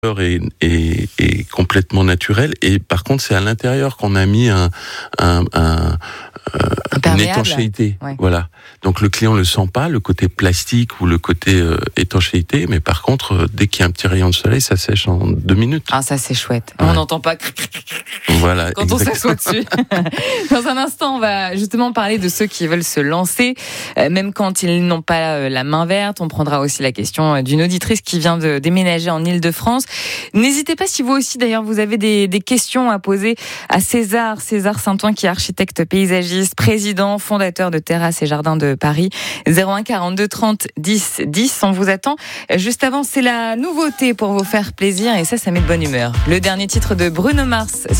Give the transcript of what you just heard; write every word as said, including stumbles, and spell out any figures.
Est, est, est complètement naturel, et par contre c'est à l'intérieur qu'on a mis un, un, un, euh, une étanchéité. Ouais. Voilà. Donc le client le sent pas, le côté plastique ou le côté euh, étanchéité, mais par contre euh, dès qu'il y a un petit rayon de soleil, ça sèche en deux minutes. Ah, ça c'est chouette. Ouais. On n'entend pas voilà, quand exactement. On s'assoit dessus. Dans un instant, on va justement parler de ceux qui veulent se lancer, euh, même quand ils n'ont pas euh, la main verte. On prendra aussi la question euh, d'une auditrice qui vient de déménager en Île-de-France. N'hésitez pas, si vous aussi d'ailleurs vous avez des, des questions à poser à César, César Saint-Ouen, qui est architecte paysagiste, président, fondateur de Terrasses et Jardins de Paris. zéro un quarante-deux trente dix dix, on vous attend. Juste avant, c'est la nouveauté pour vous faire plaisir, et ça, ça met de bonne humeur. Le dernier titre de Bruno Mars